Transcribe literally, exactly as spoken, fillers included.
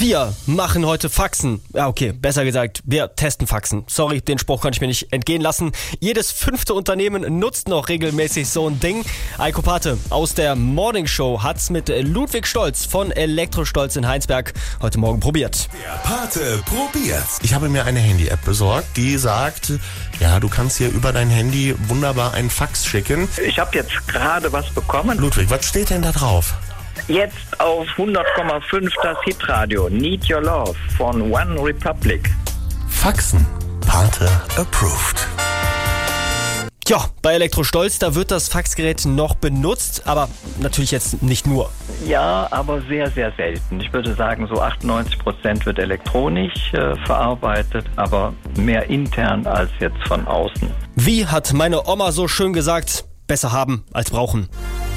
Wir machen heute Faxen. Ja, okay, besser gesagt, wir testen Faxen. Sorry, den Spruch konnte ich mir nicht entgehen lassen. Jedes fünfte Unternehmen nutzt noch regelmäßig so ein Ding. Eiko Pate aus der Morning Show hat's mit Ludwig Stolz von Elektrostolz in Heinsberg heute Morgen probiert. Der Pate probiert. Ich habe mir eine Handy-App besorgt, die sagt, ja, du kannst hier über dein Handy wunderbar einen Fax schicken. Ich habe jetzt gerade was bekommen. Ludwig, was steht denn da drauf? Jetzt auf hundert Komma fünf das Hitradio Need Your Love von One Republic. Faxen. Pate approved. Ja, bei Elektrostolz, da wird das Faxgerät noch benutzt, aber natürlich jetzt nicht nur. Ja, aber sehr, sehr selten. Ich würde sagen, so achtundneunzig Prozent wird elektronisch äh, verarbeitet, aber mehr intern als jetzt von außen. Wie hat meine Oma so schön gesagt, besser haben als brauchen.